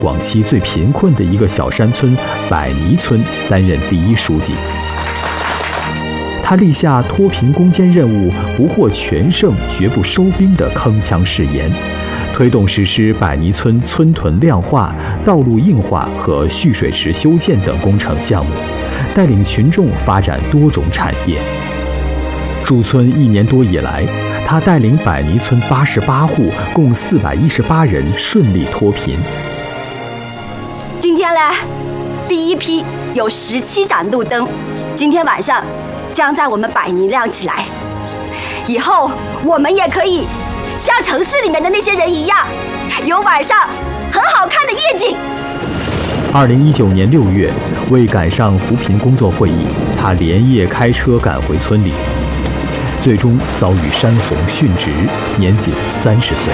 广西最贫困的一个小山村百泥村担任第一书记。他立下脱贫攻坚任务不获全胜绝不收兵的铿锵誓言，推动实施百泥村村屯亮化、道路硬化和蓄水池修建等工程项目，带领群众发展多种产业。驻村1年多以来，他带领百泥村88户，共418人顺利脱贫。 今天嘞，第一批有17盏路灯，今天晚上将在我们百泥亮起来。以后我们也可以像城市里面的那些人一样，有晚上很好看的夜景。 2019年6月，为赶上扶贫工作会议，他连夜开车赶回村里，最终遭遇山洪殉职，年仅30岁。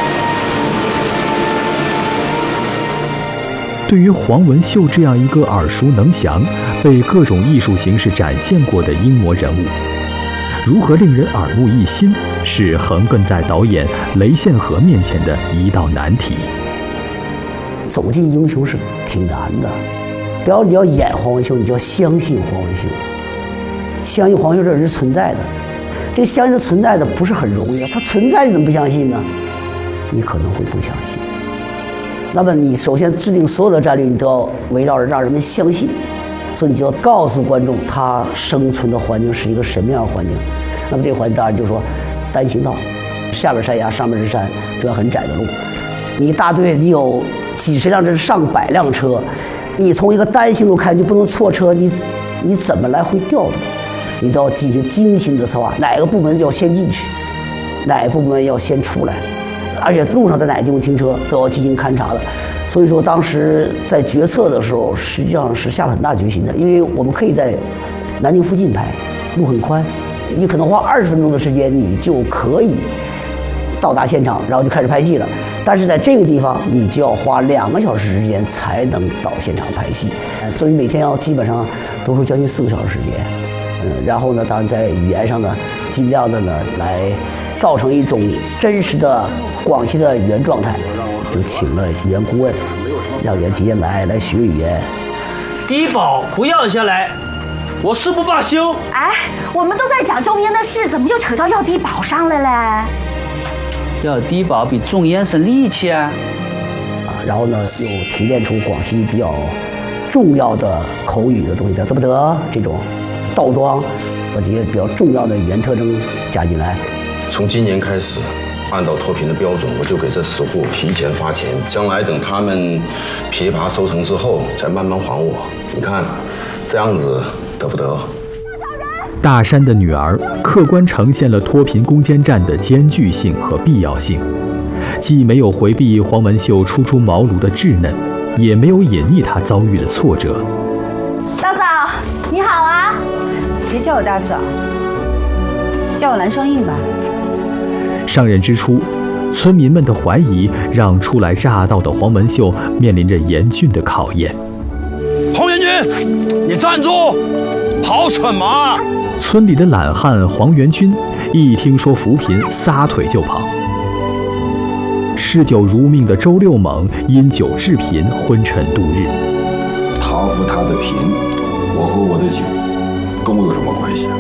对于黄文秀这样一个耳熟能详、被各种艺术形式展现过的英模人物，如何令人耳目一新，是横亘在导演雷宪和面前的一道难题。 走进英雄是挺难的，比方你要演黄文秀，你就要相信黄文秀，相信黄文秀这人是存在的。这个相信他存在的不是很容易啊，他存在你怎么不相信呢？你可能会不相信。那么你首先制定所有的战略，你都要围绕着让人们相信，所以你就要告诉观众他生存的环境是一个什么样的环境。那么这个环境当然就是说单行道，下边山崖，上面是山，这很窄的路。你一大队，你有几十辆甚至上百辆车，你从一个单行路开，你就不能错车，你怎么来回调度？你都要进行精心的策划，哪个部门要先进去，哪个部门要先出来。而且路上在哪个地方停车都要进行勘察的，所以说当时在决策的时候，实际上是下了很大决心的。因为我们可以在南京附近拍，路很宽，你可能花20分钟的时间，你就可以到达现场，然后就开始拍戏了。但是在这个地方，你就要花2个小时时间才能到现场拍戏，所以每天要基本上多出将近4个小时时间。然后呢，当然在语言上呢，尽量的呢来造成一种真实的广西的语言状态，就请了语言顾问，让语言体验来学语言。 低保不要下来，我誓不罢休。 哎，我们都在讲种烟的事，怎么就扯到要低保上了嘞？ 要低保比种烟省力气啊！ 然后呢，又提炼出广西比较重要的口语的东西，得不得这种倒装，把这些比较重要的语言特征加进来。 从今年开始，按照脱贫的标准，我就给这10户提前发钱，将来等他们枇杷收成之后，再慢慢还我。你看，这样子得不得？ 大山的女儿客观呈现了脱贫攻坚战的艰巨性和必要性，既没有回避黄文秀初出茅庐的稚嫩，也没有隐匿她遭遇的挫折。 大嫂，你好啊！ 别叫我大嫂，叫我蓝双印吧。 上任之初，村民们的怀疑让初来乍到的黄文秀面临着严峻的考验。 黄元军，你站住！跑什么？ 村里的懒汉黄元军一听说扶贫，撒腿就跑。嗜酒如命的周六猛因酒致贫，昏沉度日。 他扶他的贫，我和我的酒跟我有什么关系啊？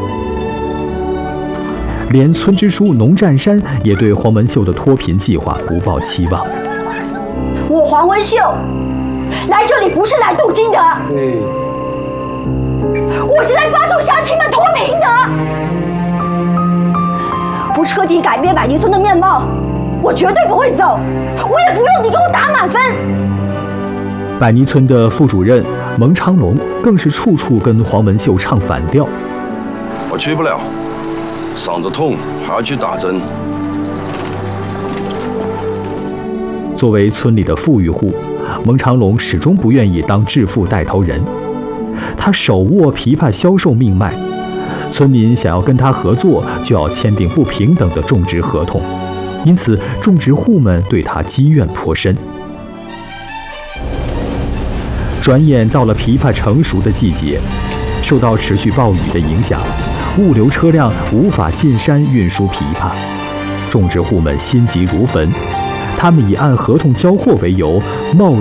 连村支书农占山也对黄文秀的脱贫计划不抱期望。 我黄文秀来这里不是来镀金的，我是来帮助乡亲们脱贫的。不彻底改变百泥村的面貌，我绝对不会走，我也不用你给我打满分。 百泥村的副主任蒙长龙更是处处跟黄文秀唱反调。 我去不了，嗓子痛还要去打针。 作为村里的富裕户，蒙长龙始终不愿意当致富带头人。他手握枇杷销售命脉，村民想要跟他合作，就要签订不平等的种植合同，因此种植户们对他积怨颇深。转眼到了枇杷成熟的季节，受到持续暴雨的影响，物流车辆无法进山运输枇杷，种植户们心急如焚，他们以按合同交货为由，贸